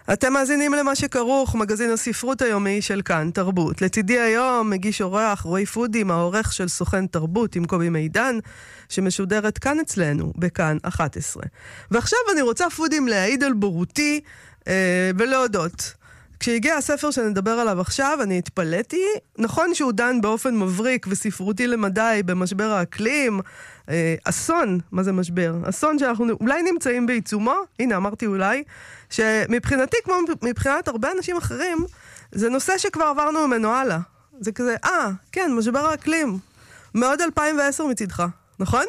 אתם מאזינים למה שכרוך, מגזין הספרות היומי של כאן תרבות. לצידי היום מגיש אורח רועי פודים, העורך של סוכן תרבות עם קובי מידן, שמשודרת כאן אצלנו, בכאן 11. ועכשיו אני רוצה פודים להעיד על בורותי ולהודות. כשהגיע הספר שנדבר עליו עכשיו, אני התפלאתי. נכון שהוא דן באופן מבריק וספרותי למדי במשבר האקלים. אסון, מה זה משבר? אסון שאנחנו אולי נמצאים בעיצומו, הנה אמרתי אולי, שמבחינתי, כמו מבחינת הרבה אנשים אחרים, זה נושא שכבר עברנו ממנו הלאה. זה כזה, כן, משבר האקלים. מאוד 2010 מצדך, נכון?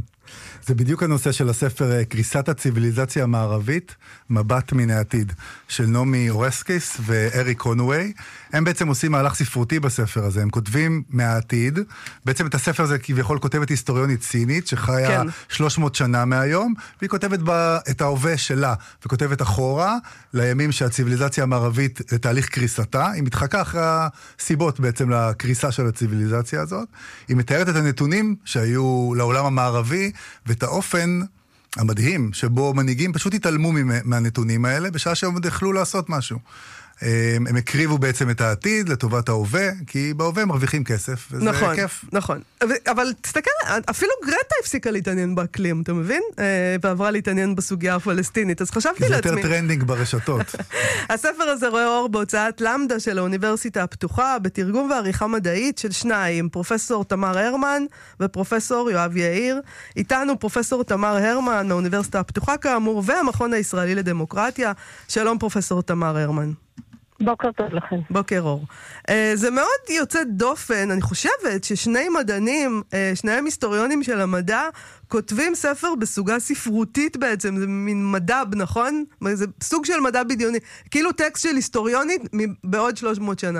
זה בדיוק הנושא של הספר קריסת הציביליזציה המערבית, מבט מן העתיד, של נעמי אורסקיס ואריק קונווי. הם בעצם עושים מהלך ספרותי בספר הזה, הם כותבים מהעתיד, בעצם את הספר הזה כביכול כותבת היסטוריונית סינית, שחיה 300 שנה מהיום, והיא כותבת את ההווה שלה, וכותבת אחורה לימים שהציביליזציה המערבית לתהליך קריסתה, היא מתחקה אחרי הסיבות בעצם לקריסה של הציביליזציה הזאת, היא מתארת את הנתונים שהיו לעולם המערבי, ואת האופן המדהים שבו מנהיגים פשוט התעלמו מהנתונים האלה, בשעה שהם עוד יכלו לעשות משהו. הם הקריבו בעצם את העתיד לטובת ההווה, כי בהווה הם מרוויחים כסף, וזה נכון, כיף. נכון, אבל תסתכל, אפילו גרטה הפסיקה להתעניין באקלים, אתה מבין? ועברה להתעניין בסוגיה הפלסטינית, אז חשבתי לעצמי. זה יותר טרנדינג ברשתות. הספר הזה רואה אור בהוצאת למדה של האוניברסיטה הפתוחה, בתרגום ועריכה מדעית של שניים, פרופסור תמר הרמן ופרופסור יואב יאיר. איתנו פרופסור תמר הרמן מהאוניברסיטה הפתוחה כאמור, והמכון הישראלי לדמוקרטיה. שלום פרופסור תמר הרמן. בוקר טוב לכם. בוקר אור. זה מאוד יוצא דופן, אני חושבת ששני מדענים, שניהם היסטוריונים של המדע, כותבים ספר בסוגה ספרותית בעצם, זה מין מדע, נכון? זה סוג של מדע בדיוני, כאילו טקסט של היסטוריונית בעוד 300 שנה.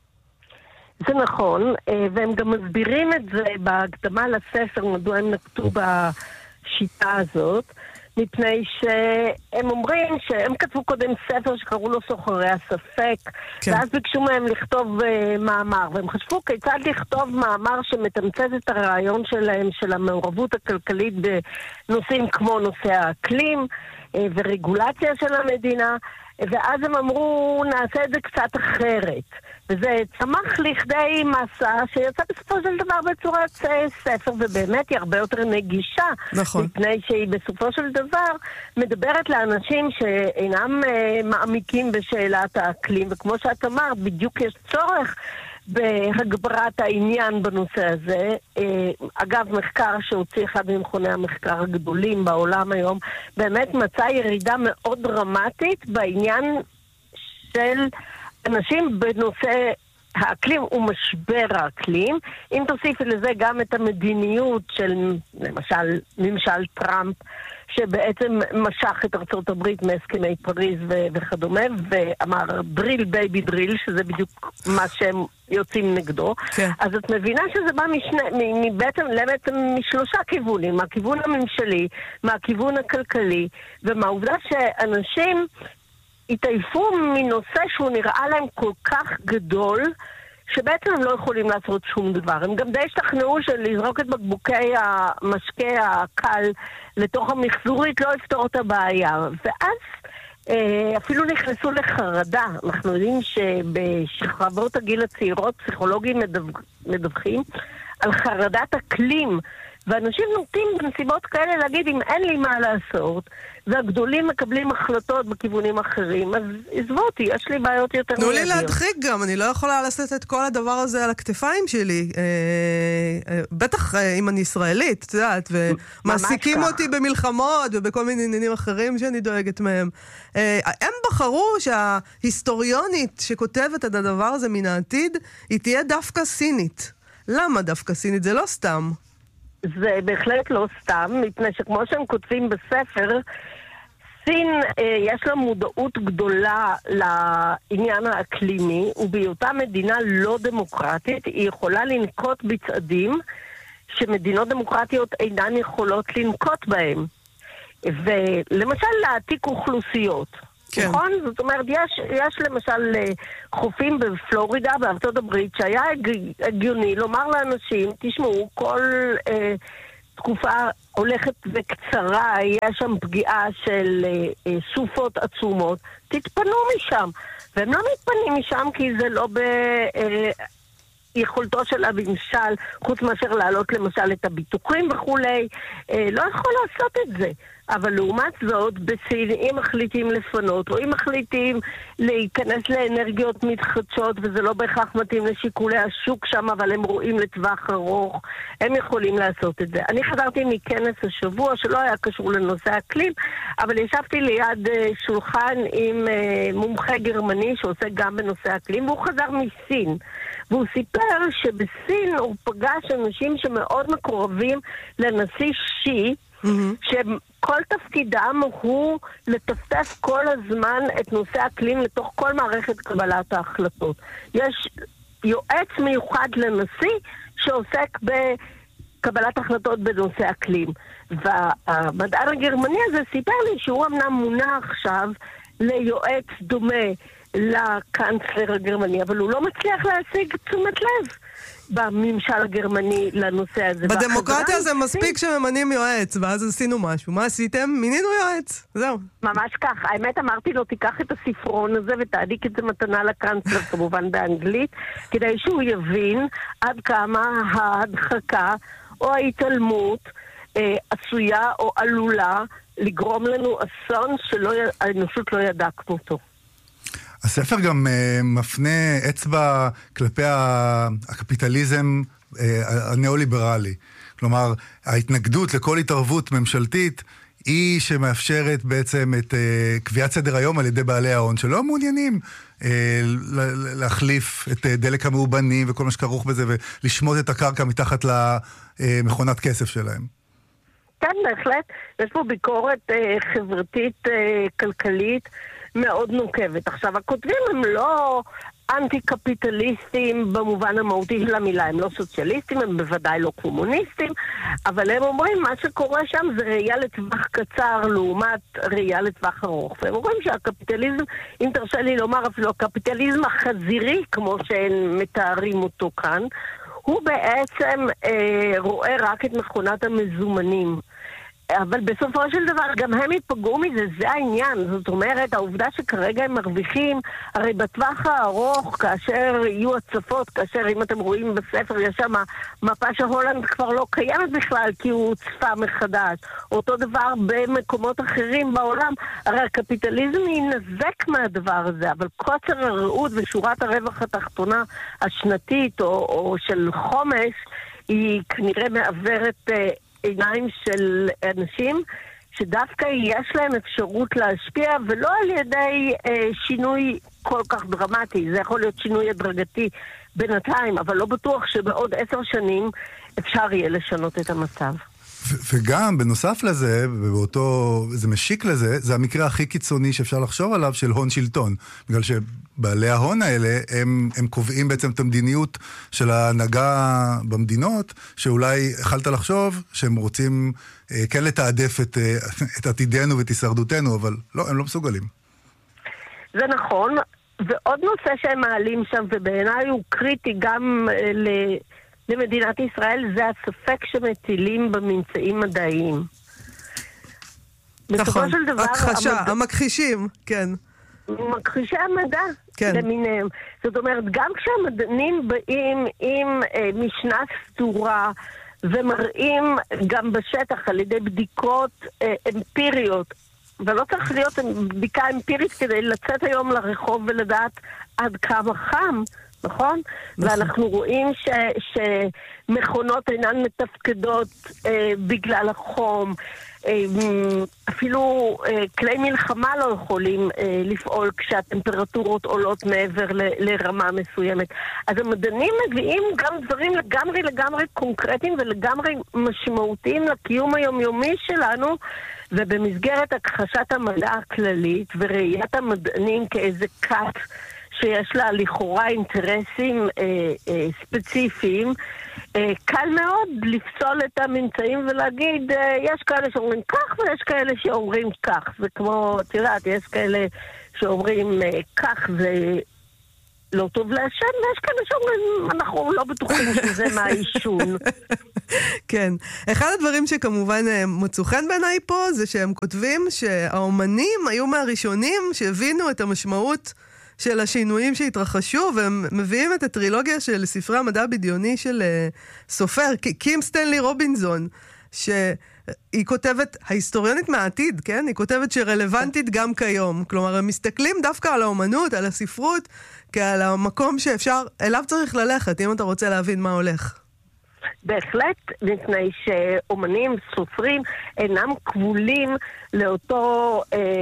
זה נכון, והם גם מסבירים את זה בהקדמה לספר, מדוע הם נקטו בשיטה הזאת, מפני שהם אומרים שהם כתבו קודם ספר שקראו לו סוחרי הספק, כן. ואז ביקשו מהם לכתוב מאמר, והם חשבו כיצד לכתוב מאמר שמתמצת את הרעיון שלהם של המעורבות הכלכלית בנושאים כמו נושא האקלים ורגולציה של המדינה, ואז הם אמרו נעשה את זה קצת אחרת, וזה צמח לכדי מסע שיצא בסופו של דבר בצורת ספר, ובאמת היא הרבה יותר נגישה, נכון. מפני שהיא בסופו של דבר מדברת לאנשים שאינם מעמיקים בשאלת האקלים, וכמו שאת אמרת, בדיוק יש צורך בהגברת העניין בנושא הזה. אגב, מחקר שהוציא אחד ממכוני המחקר הגדולים בעולם היום, באמת מצא ירידה מאוד דרמטית בעניין של אנשים בנושא האקלים ומשבר האקלים. אם תוסיפי לזה גם את המדיניות של למשל ממשל טראמפ, שבעצם משך את ארצות הברית מהסכמי פריז וכדומה, ואמר דריל בייבי דריל, שזה בדיוק מה שהם יוצאים נגדו. כן. אז את מבינה שזה בא בעצם משלושה כיוונים, מהכיוון הממשלי, מהכיוון הכלכלי, ומהעובדה שאנשים התעייפו מנושא שהוא נראה להם כל כך גדול, שבעצם הם לא יכולים לעשות שום דבר. הם גם די השתכנעו של לזרוק את בקבוקי המשקה הקל לתוך המחזורית, לא יפתור את הבעיה. ואז אפילו נכנסו לחרדה. אנחנו יודעים שבשכבות הגיל הצעירות פסיכולוגים מדווחים על חרדת אקלים, ואנשים נוטים בנסיבות כאלה להגיד אם אין לי מה לעשות, והגדולים מקבלים החלטות בכיוונים אחרים, אז עזבו אותי, יש לי בעיות יותר תנו לי להדחיק גם, אני לא יכולה לשאת את כל הדבר הזה על הכתפיים שלי, בטח אם אני ישראלית, את יודעת, ומעסיקים אותי במלחמות ובכל מיני עניינים אחרים שאני דואגת מהם. הם בחרו שההיסטוריונית שכותבת את הדבר הזה מן העתיד, היא תהיה דווקא סינית. למה דווקא סינית? זה לא סתם. זה בהחלט לא סתם, מפני שכמו שהם כותבים בספר, סין יש לה מודעות גדולה לעניין האקלימי, ובהיותה מדינה לא דמוקרטית, היא יכולה לנקוט בצעדים שמדינות דמוקרטיות אינן יכולות לנקוט בהם. ולמשל להעתיק אוכלוסיות. כן. נכון? זאת אומרת, יש למשל חופים בפלורידה, בארצות הברית, שהיה הגיוני לומר לאנשים, תשמעו, תקופה הולכת וקצרה, יש שם פגיעה של סופות עצומות, תתפנו משם. והם לא מתפנים משם כי זה לא ביכולתו של הממשל, חוץ מאשר להעלות למשל את הביטוחים וכולי, לא יכול לעשות את זה. אבל לעומת זאת, בסין, אם מחליטים לפנות, או אם מחליטים להיכנס לאנרגיות מתחדשות, וזה לא בהכרח מתאים לשיקולי השוק שם, אבל הם רואים לטווח ארוך, הם יכולים לעשות את זה. אני חזרתי מכנס השבוע, שלא היה קשור לנושא אקלים, אבל ישבתי ליד שולחן עם מומחה גרמני, שעושה גם בנושא אקלים, והוא חזר מסין. והוא סיפר שבסין הוא פגש אנשים שמאוד מקורבים לנשיא שי, שכל תפקידם הוא לטפטף כל הזמן את נושא האקלים לתוך כל מערכת קבלת ההחלטות. יש יועץ מיוחד לנשיא שעוסק בקבלת החלטות בנושא אקלים. והמדען הגרמני הזה סיפר לי שהוא אמנם מונה עכשיו ליועץ דומה לקנצלר הגרמני, אבל הוא לא מצליח להשיג תשומת לב בממשל הגרמני לנושא הזה. בדמוקרטיה זה מספיק שממנים יועץ, ואז עשינו משהו. מה עשיתם? מינינו יועץ. זהו. ממש כך. האמת אמרתי לו, תיקח את הספרון הזה ותעדיק את זה מתנה לקנצלר, כמובן באנגלית, כדי שהוא יבין עד כמה ההדחקה או ההתעלמות עשויה או עלולה לגרום לנו אסון שהאנושות לא ידעה כמותו. הספר גם מפנה אצבע כלפי הקפיטליזם הניאו-ליברלי. כלומר, ההתנגדות לכל התערבות ממשלתית היא שמאפשרת בעצם את קביעת סדר היום על ידי בעלי ההון, שלא מעוניינים להחליף את דלק המאובנים וכל מה שכרוך בזה, ולשמוט את הקרקע מתחת למכונת כסף שלהם. כן, בהחלט. יש פה ביקורת חברתית, כלכלית, מאוד נוקבת. עכשיו, הכותבים הם לא אנטי-קפיטליסטים במובן המהותי של המילה, הם לא סוציאליסטים, הם בוודאי לא קומוניסטים, אבל הם אומרים, מה שקורה שם זה ראייה לטווח קצר לעומת ראייה לטווח ארוך. והם אומרים שהקפיטליזם, אם תרשה לי לומר אפילו, הקפיטליזם החזירי, כמו שהם מתארים אותו כאן, הוא בעצם רואה רק את מכונת המזומנים. אבל בסופו של דבר גם הם יפגעו מזה, זה העניין. זאת אומרת, העובדה שכרגע הם מרוויחים, הרי בטווח הארוך, כאשר יהיו הצפות, כאשר אם אתם רואים בספר, יש שם מפה שהולנד כבר לא קיימת בכלל, כי הוא צפה מחדש. אותו דבר במקומות אחרים בעולם, הרי הקפיטליזם ינזק מהדבר הזה, אבל קוצר הרעות ושורת הרווח התחתונה השנתית או של חומש, היא כנראה מעברת עיניים של אנשים שדווקא יש להם אפשרות להשפיע, ולא על ידי שינוי כל כך דרמטי. זה יכול להיות שינוי הדרגתי בינתיים, אבל לא בטוח שבעוד 10 שנים אפשר יהיה לשנות את המצב. וגם בנוסף לזה, זה משיק לזה, זה המקרה הכי קיצוני שאפשר לחשוב עליו של הון שלטון. בגלל שבעלי ההון האלה, הם קובעים בעצם את המדיניות של ההנהגה במדינות, שאולי יכלת לחשוב שהם רוצים כן לתעדף את עתידנו ואת הישרדותנו, אבל לא, הם לא מסוגלים. זה נכון, ועוד נושא שהם מעלים שם, ובעיניי הוא קריטי גם למדינת ישראל, זה הספק שמטילים בממצאים מדעיים. נכון, הכחשה, המכחישים, כן. מכחישי המדע, כן. למיניהם. זאת אומרת, גם כשהמדענים באים עם משנה סתורה, ומראים גם בשטח על ידי בדיקות אמפיריות, ולא צריך להיות בדיקה אמפירית כדי לצאת היום לרחוב ולדעת עד כמה חם, נכון? ואנחנו רואים שמכונות אינן מתפקדות בגלל החום, אפילו כלי מלחמה לא יכולים לפעול כשהטמפרטורות עולות מעבר לרמה מסוימת. אז המדענים מביאים גם דברים לגמרי קונקרטיים ולגמרי משמעותיים לקיום היומיומי שלנו, ובמסגרת הכחשת המדע הכללית וראיית המדענים כאיזה כת שיש לה לכאורה אינטרסים ספציפיים, קל מאוד לפסול את הממצאים ולהגיד, יש כאלה שאומרים כך ויש כאלה שאומרים כך. זה כמו, את יודעת, יש כאלה שאומרים כך לא טוב לעשן, ויש כאלה שאומרים, אנחנו לא בטוחים שזה מהעישון. כן. אחד הדברים שכמובן מצאו חן בעיניי פה, זה שהם כותבים שהאומנים היו מהראשונים שהבינו את המשמעות של השינויים שהתרחשו, והם מביאים את הטרילוגיה של ספרי המדע הבדיוני של סופר, קים סטנלי רובינזון, שהיא כותבת, ההיסטוריונית מהעתיד, כן? היא כותבת שרלוונטית גם כיום. כלומר, הם מסתכלים דווקא על האומנות, על הספרות, כעל המקום שאפשר, אליו צריך ללכת, אם אתה רוצה להבין מה הולך. בהחלט, מפני שאומנים, סופרים, אינם כבולים לאותו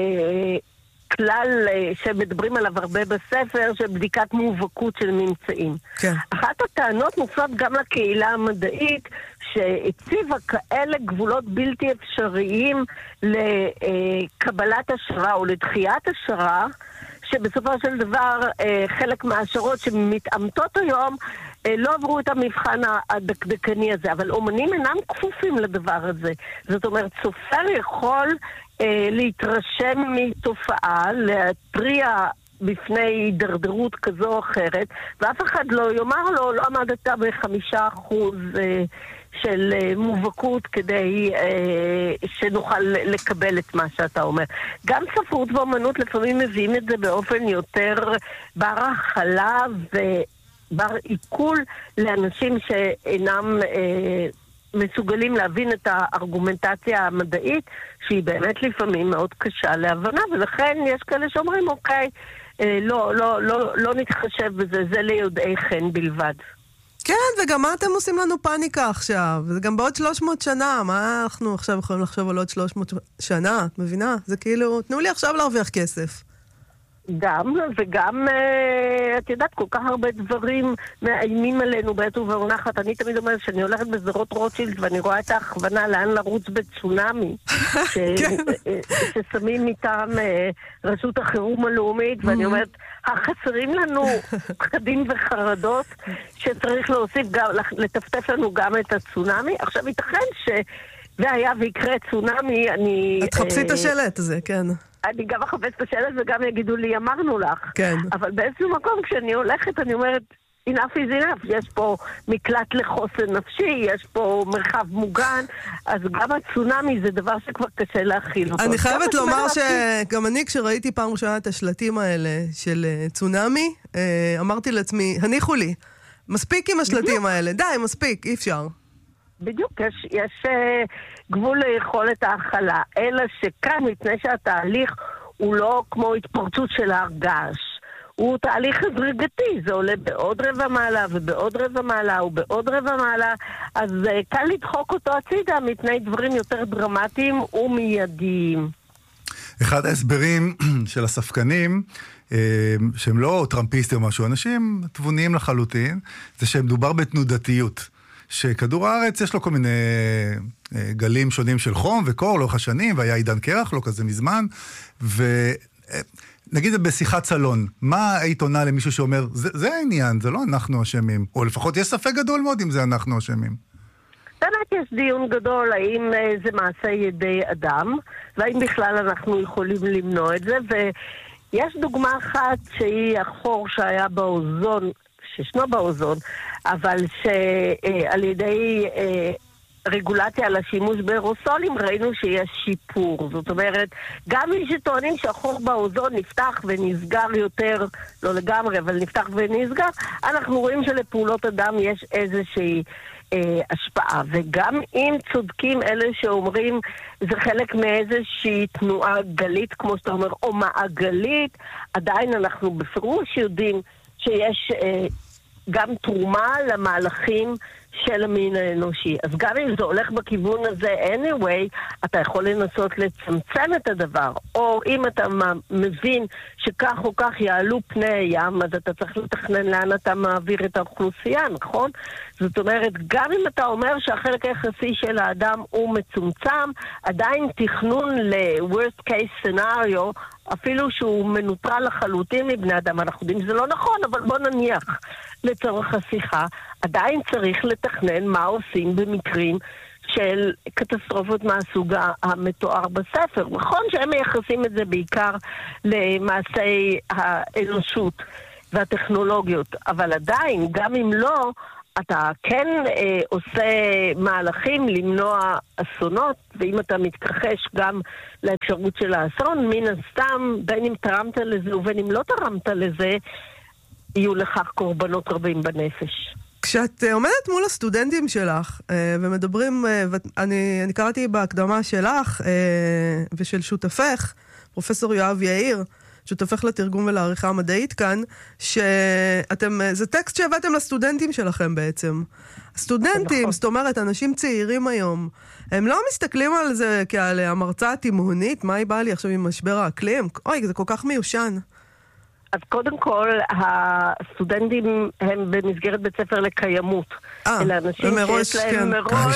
כלל שמדברים עליו הרבה בספר, של בדיקת מובהקות של ממצאים. כן. אחת הטענות מופנות גם לקהילה המדעית, שהציבה כאלה גבולות בלתי אפשריים לקבלת השראה או לדחיית השראה, שבסופו של דבר חלק מההשערות שמתאמתות היום לא עברו את המבחן הדקדקני הזה, אבל אומנים אינם כפופים לדבר הזה. זאת אומרת, סופר יכול להתרשם מתופעה, להתריע בפני הידרדרות כזו או אחרת, ואף אחד לא יאמר לו, לא עמדת ב5% של מובהקות כדי שנוכל לקבל את מה שאתה אומר. גם ספרות ואומנות לפעמים מביאים את זה באופן יותר בר הכלה ובר עיכול לאנשים שאינם מסוגלים להבין את הארגומנטציה המדעית, שהיא באמת לפעמים מאוד קשה להבנה, ולכן יש כאלה שאומרים, אוקיי, לא נתחשב בזה, זה ליודעי חן בלבד. כן, וגם מה אתם עושים לנו פאניקה עכשיו? זה גם בעוד 300 שנה, מה אנחנו עכשיו יכולים לחשוב על עוד 300 שנה? את מבינה? זה כאילו, תנו לי עכשיו להרוויח כסף. גם, וגם, את יודעת, כל כך הרבה דברים מאיימים עלינו בעת ובעונה אחת. אני תמיד אומרת שאני הולכת בסדרות רוטשילד ואני רואה את ההכוונה לאן לרוץ בצונאמי, ששמים מטעם רשות החירום הלאומית, ואני אומרת, החסרים לנו פחדים וחרדות שצריך להוסיף, לטפטף לנו גם את הצונאמי. עכשיו, ייתכן והיה ויקרה צונאמי, את חפשי את השלט הזה, כן. אני גם אחפש את השלט וגם יגידו לי, אמרנו לך. כן. אבל באיזשהו מקום, כשאני הולכת, אני אומרת, enough is enough. יש פה מקלט לחוסן נפשי, יש פה מרחב מוגן, אז גם הצונאמי זה דבר שכבר קשה להכיל אותו. אני חייבת לומר שגם אני, כשראיתי פעם ראשונה את השלטים האלה של צונאמי, אמרתי לעצמי, הניחו לי, מספיק עם השלטים האלה, די, מספיק, אי אפשר. בדיוק, יש גבול ליכולת ההכלה, אלא שכאן, מפני שהתהליך הוא לא כמו התפרצות של הרגש, הוא תהליך הדרגתי, זה עולה בעוד רבע מעלה ובעוד רבע מעלה ובעוד רבע מעלה, אז קל לדחוק אותו הצידה מפני דברים יותר דרמטיים ומיידיים. אחד ההסברים של הספקנים, שהם לא טראמפיסטים או משהו, אנשים תבוניים לחלוטין, זה שהם מדובר בתנודתיות. שכדור הארץ יש לו כל מיני גלים שונים של חום וקור לאורך השנים, והיה עידן קרח, לא כזה מזמן, ונגיד בשיחת סלון, מה היית עונה למישהו שאומר, זה העניין, זה לא אנחנו אשמים, או לפחות יש ספק גדול מאוד אם זה אנחנו אשמים. באמת יש דיון גדול, האם זה מעשה ידי אדם, והאם בכלל אנחנו יכולים למנוע את זה, ויש דוגמה אחת שהיא החור שהיה באוזון, שישנו באוזון, אבל שעל ידי רגולציה על השימוש באירוסולים ראינו שיש שיפור. זאת אומרת, גם מי שטוענים שהחור באוזון נפתח ונסגר יותר, לא לגמרי, אבל נפתח ונסגר, אנחנו רואים שלפעולות אדם יש איזושהי השפעה. וגם אם צודקים אלה שאומרים זה חלק מאיזושהי תנועה גלית, כמו שאתה אומר, או מעגלית, עדיין אנחנו בפירוש יודעים שיש גם תרומה למהלכים של המין האנושי. אז גם אם זה הולך בכיוון הזה anyway, אתה יכול לנסות לצמצם את הדבר. או אם אתה מבין שכך או כך יעלו פני הים, אז אתה צריך לתכנן לאן אתה מעביר את האוכלוסייה, נכון? זאת אומרת, גם אם אתה אומר שהחלק היחסי של האדם הוא מצומצם, עדיין תכנון ל-worst case scenario, אפילו שהוא מנוטרל לחלוטין מבני אדם, אנחנו יודעים שזה לא נכון, אבל בוא נניח לצורך השיחה, עדיין צריך לתכנן מה עושים במקרים של קטסטרופות מהסוג המתואר בספר. נכון שהם מייחסים את זה בעיקר למעשי האנושות, והטכנולוגיות, אבל עדיין, גם אם לא, אתה כן עושה מהלכים למנוע אסונות, ואם אתה מתכחש גם לאפשרות של האסון, מן הסתם, בין אם תרמת לזה ובין אם לא תרמת לזה, יהיו לכך קורבנות רבים בנפש. כשאת עומדת מול הסטודנטים שלך ומדברים, אני קראתי בהקדמה שלך ושל שותפך, פרופסור יואב יאיר, שותפך לתרגום ולעריכה המדעית כאן, זה טקסט שהבאתם לסטודנטים שלכם בעצם. הסטודנטים, זאת אומרת, אנשים צעירים היום, הם לא מסתכלים על זה כעל המרצה התימהונית, מה היא באה לי עכשיו עם משבר האקלים? אוי, זה כל כך מיושן. אז קודם כל, הסטודנטים הם במסגרת בית ספר לקיימות. אלה אנשים שיש להם מראש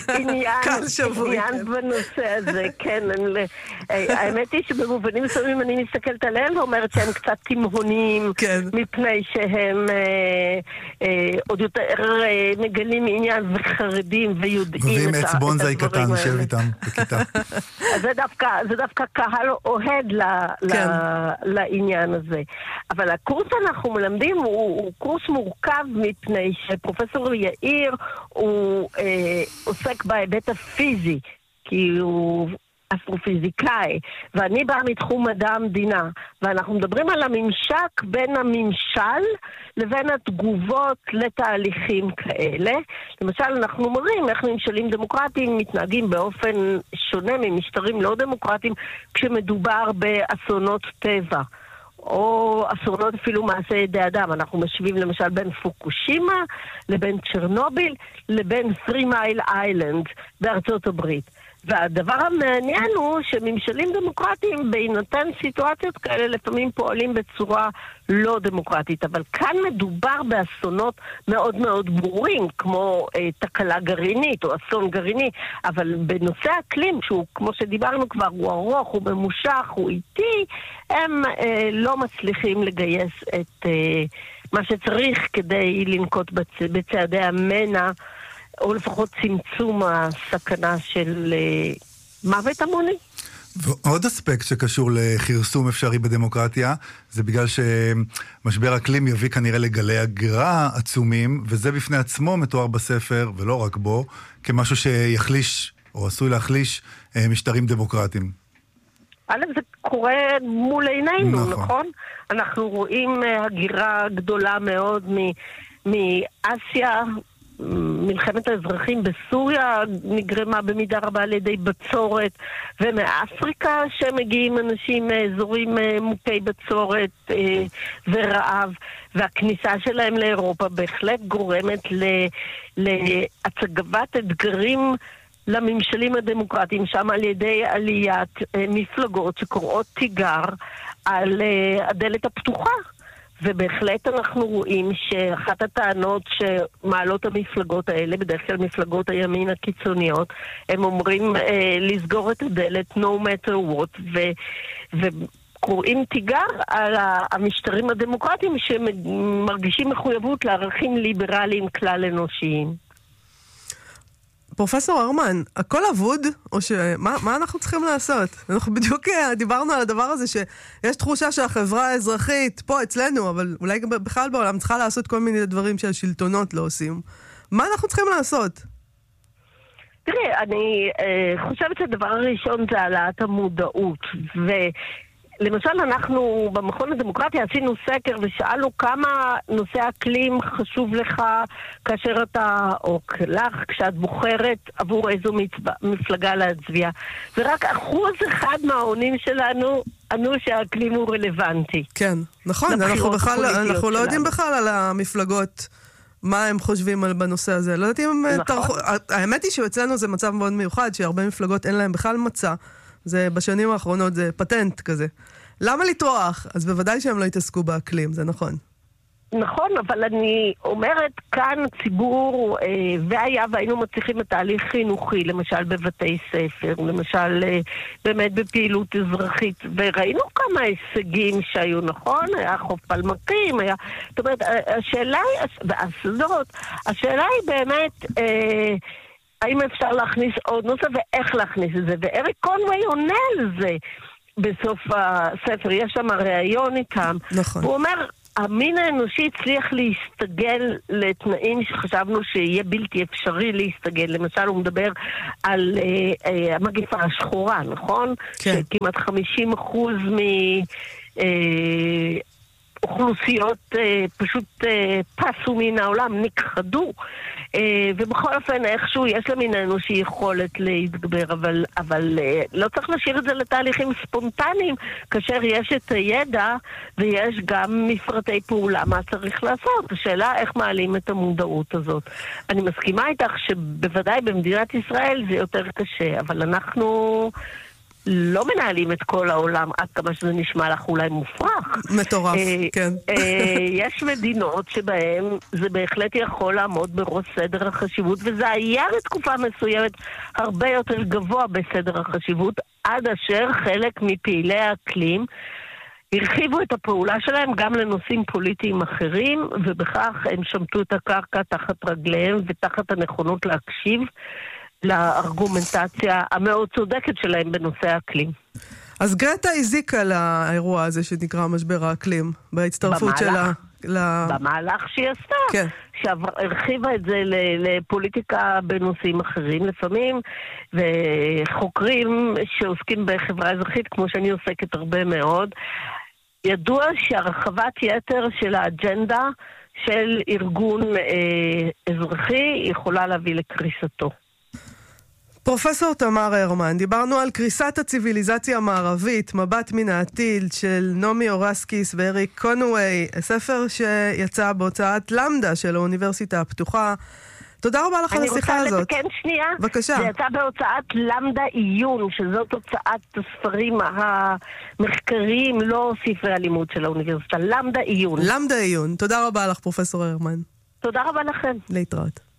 עניין בנושא הזה. כן, האמת היא שבמובנים מסוימים אני מסתכלת עליהם ואומרת שהם קצת תימהוניים, מפני שהם עוד יותר מגלים עניין וחרדים ויודעים את הדברים האלה. עץ בונזאי קטן, נשב איתם בכיתה. זה דווקא קהל אוהד לעניין הזה. אבל הקורס אנחנו מלמדים הוא קורס מורכב מפני שפרופסור יאיר הוא עוסק בהיבט הפיזי, כי הוא אסטרופיזיקאי, ואני באה מתחום מדע המדינה, ואנחנו מדברים על הממשק בין הממשל לבין התגובות לתהליכים כאלה. למשל, אנחנו אומרים איך ממשלים דמוקרטיים מתנהגים באופן שונה ממשטרים לא דמוקרטיים כשמדובר באסונות טבע. או אסונות אפילו מעשה ידי אדם. אנחנו משווים למשל בין פוקושימה לבין צ'רנוביל לבין 3 מייל איילנד בארצות הברית. והדבר המעניין הוא שממשלים דמוקרטיים בהינתן סיטואציות כאלה לפעמים פועלים בצורה לא דמוקרטית. אבל כאן מדובר באסונות מאוד מאוד ברורים, כמו תקלה גרעינית או אסון גרעיני. אבל בנושא האקלים, שהוא כמו שדיברנו כבר, הוא ארוך, הוא ממושך, הוא איטי, הם לא מצליחים לגייס את מה שצריך כדי לנקוט בצעדי המנע, או לפחות צמצום הסכנה של מוות המוני. ועוד אספקט שקשור לחרסום אפשרי בדמוקרטיה, זה בגלל שמשבר אקלים יביא כנראה לגלי הגירה עצומים, וזה בפני עצמו מתואר בספר, ולא רק בו, כמשהו שיחליש, או עשוי להחליש, משטרים דמוקרטיים. זה קורה מול עינינו, נכון? אנחנו רואים הגירה גדולה מאוד מאסיה, מלחמת האזרחים בסוריה נגרמה במידה רבה על ידי בצורת, ומאפריקה שמגיעים אנשים מאזורים מוכי בצורת ורעב, והכניסה שלהם לאירופה בהחלט גורמת להצגבת אתגרים לממשלים הדמוקרטיים, שם על ידי עליית מפלגות שקוראות תיגר על הדלת הפתוחה. ובהחלט אנחנו רואים שאחת הטענות שמעלות המפלגות האלה, בדרך כלל מפלגות הימין הקיצוניות, הם אומרים לסגור את הדלת no matter what, וקוראים תיגר על המשטרים הדמוקרטיים שמרגישים מחויבות לערכים ליברליים כלל אנושיים. פרופסור הרמן, הכל אבוד? או מה אנחנו צריכים לעשות? אנחנו בדיוק דיברנו על הדבר הזה שיש תחושה שהחברה האזרחית, פה אצלנו, אבל אולי גם בכלל בעולם, צריכה לעשות כל מיני דברים שהשלטונות לא עושים. מה אנחנו צריכים לעשות? תראי, אני חושבת שהדבר הראשון זה העלאת המודעות, למשל, אנחנו במכון הדמוקרטיה עשינו סקר ושאלנו כמה נושא האקלים חשוב לך כאשר אתה, או לך, כשאת בוחרת עבור איזו מפלגה להצביע. ורק 1% מהעונים שלנו ענו שהאקלים הוא רלוונטי. כן, נכון, אנחנו לא יודעים בכלל על המפלגות, מה הם חושבים בנושא הזה. לא יודעים אם האמת היא שאצלנו זה מצב מאוד מיוחד, שהרבה מפלגות אין להם בכלל מצע. זה בשנים האחרונות, זה פטנט כזה. למה לטרוח? אז בוודאי שהם לא יתעסקו באקלים, זה נכון. נכון, אבל אני אומרת כאן ציבור, והיינו מצליחים את תהליך חינוכי, למשל בבתי ספר, למשל באמת בפעילות אזרחית, וראינו כמה הישגים שהיו, נכון? היה חוף פלמקים, היה... זאת אומרת, השאלה היא, והאסדות, השאלה היא באמת... האם אפשר להכניס עוד נושא ואיך להכניס את זה. ואריק קונווי עונה על זה בסוף הספר. יש שם ראיון איתם. נכון. הוא אומר, המין האנושי הצליח להסתגל לתנאים שחשבנו שיהיה בלתי אפשרי להסתגל. למשל, הוא מדבר על המגפה השחורה, נכון? כן. שכמעט 50% אוכלוסיות פשוט פסו מן העולם, נכחדו, ובכל אופן איכשהו יש למין האנושי יכולת להתגבר, אבל לא צריך להשאיר את זה לתהליכים ספונטניים, כאשר יש את הידע ויש גם מפרטי פעולה מה צריך לעשות. השאלה איך מעלים את המודעות הזאת. אני מסכימה איתך שבוודאי במדינת ישראל זה יותר קשה, אבל אנחנו לא מנהלים את כל העולם, עד כמה שזה נשמע לך אולי מופרך. מטורף, כן. יש מדינות שבהן זה בהחלט יכול לעמוד בראש סדר החשיבות, וזה היה לתקופה מסוימת הרבה יותר גבוה בסדר החשיבות, עד אשר חלק מפעילי האקלים הרחיבו את הפעולה שלהם גם לנושאים פוליטיים אחרים, ובכך הם שמטו את הקרקע תחת רגליהם ותחת הנכונות להקשיב לארגומנטציה המאוד צודקת שלהם בנושא האקלים. אז גרטה הזיקה לאירוע הזה שנקרא משבר האקלים, בהצטרפות שלה. במהלך שהיא עשתה, כן. שהרחיבה את זה לפוליטיקה בנושאים אחרים לפעמים, וחוקרים שעוסקים בחברה אזרחית, כמו שאני עוסקת הרבה מאוד, ידוע שהרחבת יתר של האג'נדה של ארגון אזרחי יכולה להביא לקריסתו. פרופסור תמר הרמן, דיברנו על קריסת הציביליזציה המערבית, מבט מן העתיד של נעמי אורסקיס ואריק קונווי, ספר שיצא בהוצאת למדה של האוניברסיטה הפתוחה. תודה רבה לך על השיחה הזאת. אני רוצה לתקן שנייה. בבקשה. זה יצא בהוצאת למדה עיון, שזאת הוצאת הספרים המחקריים, לא ספרי הלימוד של האוניברסיטה. למדה עיון. למדה עיון. תודה רבה לך, פרופסור הרמן. תודה רבה לכם. להתראות.